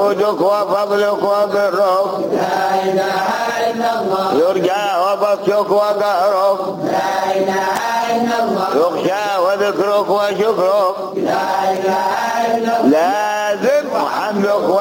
جودك وفضلك وبرك لا إله إلا الله يرجى وبطشك وقهرك لا إله إلا الله يخشى وذكرك وشكرك لا إله إلا الله لازم محمدك